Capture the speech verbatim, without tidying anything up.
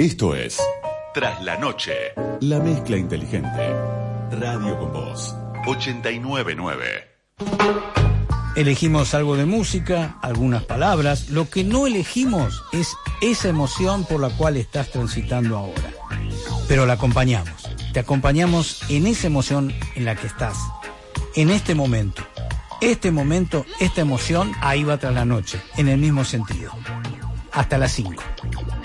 Esto es Tras la Noche, la mezcla inteligente. Radio con Voz, ochenta y nueve punto nueve. Elegimos algo de música, algunas palabras. Lo que no elegimos es esa emoción por la cual estás transitando ahora. Pero la acompañamos. Te acompañamos en esa emoción en la que estás. En este momento. Este momento, esta emoción, ahí va Tras la Noche. En el mismo sentido. Hasta las cinco.